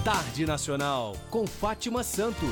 Tarde Nacional, com Fátima Santos.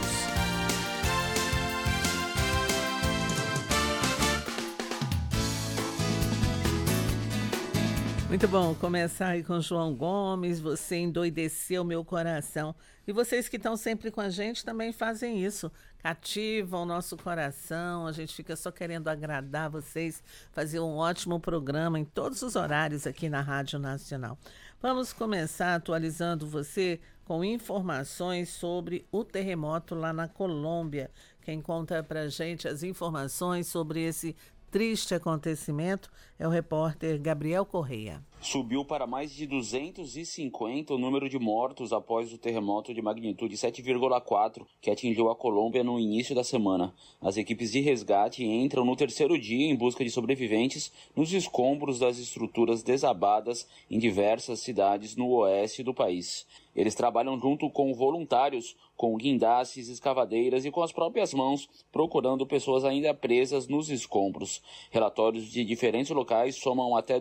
Muito bom começar aí com João Gomes, você endoideceu meu coração. E vocês que estão sempre com a gente também fazem isso, cativam o nosso coração, a gente fica só querendo agradar vocês, fazer um ótimo programa em todos os horários aqui na Rádio Nacional. Vamos começar atualizando você com informações sobre o terremoto lá na Colômbia. Quem conta pra gente as informações sobre esse triste acontecimento é o repórter Gabriel Correia. Subiu para mais de 250 o número de mortos após o terremoto de magnitude 7,4 que atingiu a Colômbia no início da semana. As equipes de resgate entram no terceiro dia em busca de sobreviventes nos escombros das estruturas desabadas em diversas cidades no oeste do país. Eles trabalham junto com voluntários, com guindastes, escavadeiras e com as próprias mãos, procurando pessoas ainda presas nos escombros. Relatórios de diferentes locais somam até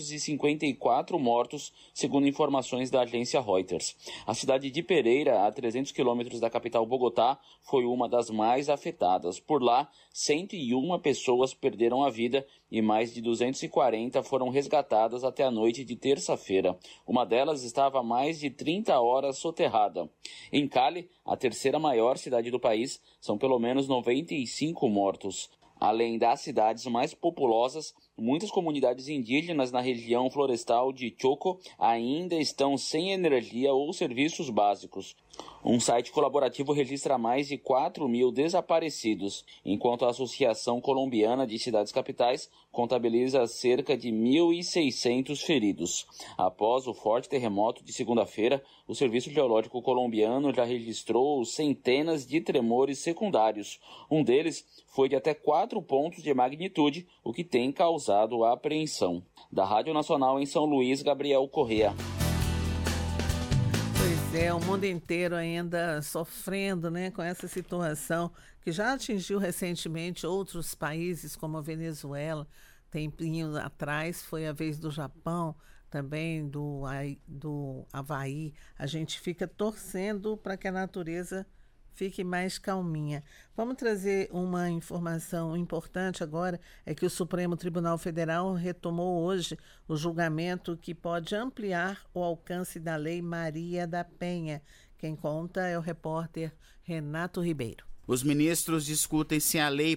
254 mortos, segundo informações da agência Reuters. A cidade de Pereira, a 300 quilômetros da capital Bogotá, foi uma das mais afetadas. Por lá, 101 pessoas perderam a vida e mais de 240 foram resgatadas até a noite de terça-feira. Uma delas estava há mais de 30 horas soterrada. Em Cali, a terceira maior cidade do país, são pelo menos 95 mortos. Além das cidades mais populosas, muitas comunidades indígenas na região florestal de Choco ainda estão sem energia ou serviços básicos. Um site colaborativo registra mais de 4.000 desaparecidos, enquanto a Associação Colombiana de Cidades Capitais contabiliza cerca de 1.600 feridos. Após o forte terremoto de segunda-feira, o Serviço Geológico Colombiano já registrou centenas de tremores secundários. Um deles foi de até 4 pontos de magnitude, o que tem causado apreensão. Da Rádio Nacional em São Luís, Gabriel Correa. Pois é, o mundo inteiro ainda sofrendo, né, com essa situação que já atingiu recentemente outros países, como a Venezuela. Tempinho atrás foi a vez do Japão, também do Havaí. A gente fica torcendo para que a natureza fique mais calminha. Vamos trazer uma informação importante agora, é que o Supremo Tribunal Federal retomou hoje o julgamento que pode ampliar o alcance da Lei Maria da Penha. Quem conta é o repórter Renato Ribeiro. Os ministros discutem se a lei